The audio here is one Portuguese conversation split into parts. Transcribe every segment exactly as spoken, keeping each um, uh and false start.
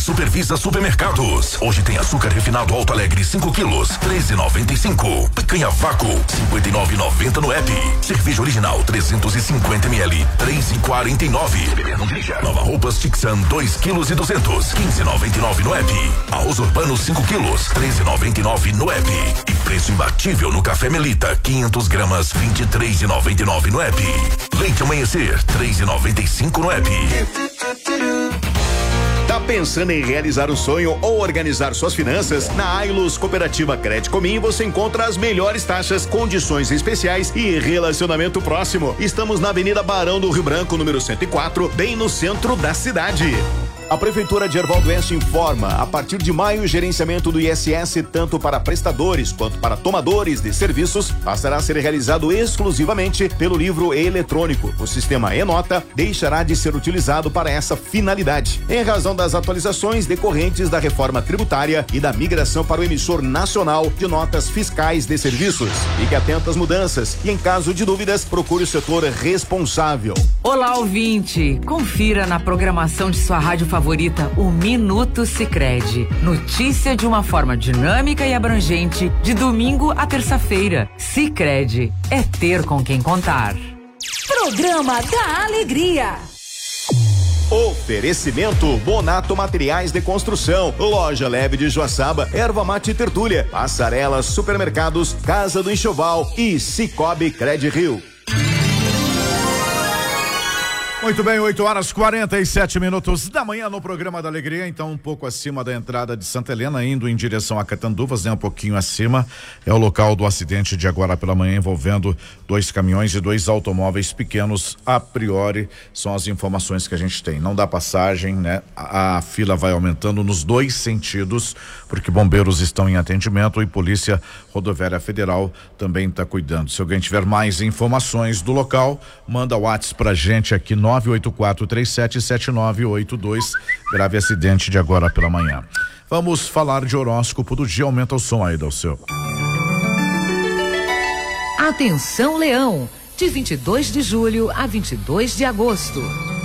Supervisa Supermercados. Hoje tem açúcar refinado Alto Alegre cinco quilos, treze e noventa e cinco. Picanha vácuo, cinquenta e nove e noventa no app. Cerveja original trezentos e cinquenta mililitros, três e quarenta e nove. Nova Roupas Tixan dois quilos e duzentos, quinze e noventa e nove no app. Arroz Urbano cinco quilos, treze e noventa e nove no app. E preço imbatível no Café Melita, quinhentas gramas, vinte e três e noventa e nove no app. Leite Amanhecer, três e noventa e cinco no app. Tá pensando em realizar um sonho ou organizar suas finanças? Na Ailus Cooperativa Crédito Comim você encontra as melhores taxas, condições especiais e relacionamento próximo. Estamos na Avenida Barão do Rio Branco, número cento e quatro, bem no centro da cidade. A Prefeitura de Ervaldo Oeste informa, a partir de maio, o gerenciamento do I S S, tanto para prestadores quanto para tomadores de serviços, passará a ser realizado exclusivamente pelo livro eletrônico. O sistema E-Nota deixará de ser utilizado para essa finalidade, em razão das atualizações decorrentes da reforma tributária e da migração para o emissor nacional de notas fiscais de serviços. Fique atento às mudanças e, em caso de dúvidas, procure o setor responsável. Olá, ouvinte! Confira na programação de sua rádio favorita o Minuto Sicredi. Notícia de uma forma dinâmica e abrangente, de domingo a terça-feira. Sicredi é ter com quem contar. Programa da Alegria. Oferecimento Bonato Materiais de Construção, Loja Leve de Joaçaba, Erva Mate Tertúlia, Passarela Supermercados, Casa do Enxoval e Cicobi Cred Rio. Muito bem, oito horas e quarenta e sete minutos da manhã no programa da Alegria, então um pouco acima da entrada de Santa Helena, indo em direção a Catanduvas, né? Um pouquinho acima, é o local do acidente de agora pela manhã envolvendo dois caminhões e dois automóveis pequenos. A priori, são as informações que a gente tem. Não dá passagem, né? A, a fila vai aumentando nos dois sentidos, porque bombeiros estão em atendimento e Polícia Rodoviária Federal também está cuidando. Se alguém tiver mais informações do local, manda o WhatsApp pra gente aqui, nove oito quatro três sete sete nove oito dois. Grave acidente de agora pela manhã. Vamos falar de horóscopo do dia. Aumenta o som aí, Dalceu. Atenção, Leão, de vinte e dois de julho a vinte e dois de agosto.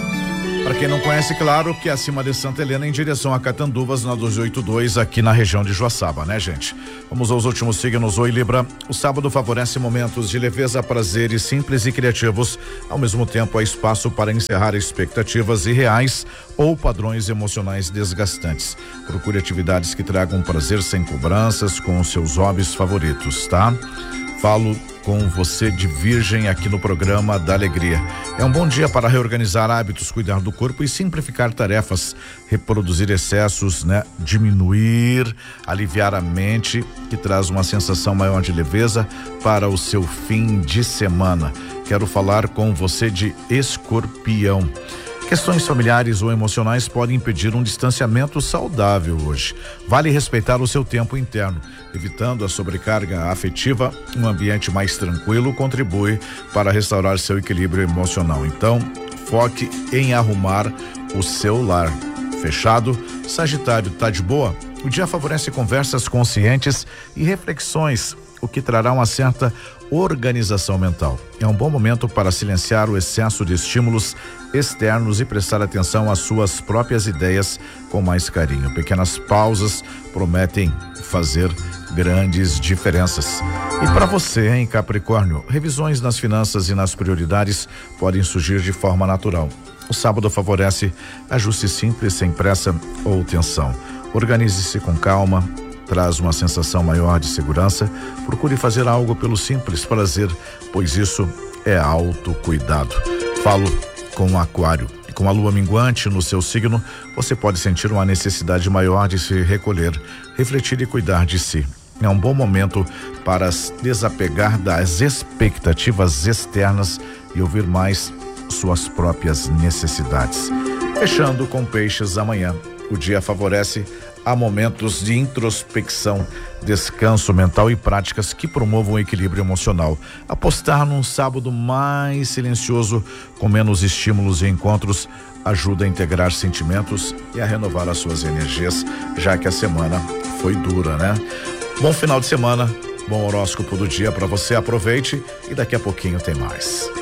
Para quem não conhece, claro que acima de Santa Helena, em direção a Catanduvas, na duzentos e oitenta e dois, aqui na região de Joaçaba, né, gente? Vamos aos últimos signos. Oi, Libra. O sábado favorece momentos de leveza, prazeres simples e criativos. Ao mesmo tempo, há espaço para encerrar expectativas irreais ou padrões emocionais desgastantes. Procure atividades que tragam prazer sem cobranças com os seus hobbies favoritos, tá? Falo com você de Virgem aqui no programa da Alegria. É um bom dia para reorganizar hábitos, cuidar do corpo e simplificar tarefas, reproduzir excessos, né? Diminuir, aliviar a mente, que traz uma sensação maior de leveza para o seu fim de semana. Quero falar com você de Escorpião. Questões familiares ou emocionais podem impedir um distanciamento saudável hoje. Vale respeitar o seu tempo interno, evitando a sobrecarga afetiva. Um ambiente mais tranquilo contribui para restaurar seu equilíbrio emocional. Então, foque em arrumar o seu lar. Fechado? Sagitário, tá de boa? O dia favorece conversas conscientes e reflexões, o que trará uma certa organização mental. É um bom momento para silenciar o excesso de estímulos externos e prestar atenção às suas próprias ideias com mais carinho. Pequenas pausas prometem fazer grandes diferenças. E para você, hein, Capricórnio, revisões nas finanças e nas prioridades podem surgir de forma natural. O sábado favorece ajuste simples, sem pressa ou tensão. Organize-se com calma, traz uma sensação maior de segurança. Procure fazer algo pelo simples prazer, pois isso é autocuidado. Falo com o Aquário. E com a lua minguante no seu signo, você pode sentir uma necessidade maior de se recolher, refletir e cuidar de si. É um bom momento para desapegar das expectativas externas e ouvir mais suas próprias necessidades. Fechando com Peixes amanhã. O dia favorece a momentos de introspecção, descanso mental e práticas que promovam o equilíbrio emocional. Apostar num sábado mais silencioso, com menos estímulos e encontros, ajuda a integrar sentimentos e a renovar as suas energias, já que a semana foi dura, né? Bom final de semana, bom horóscopo do dia para você, aproveite e daqui a pouquinho tem mais.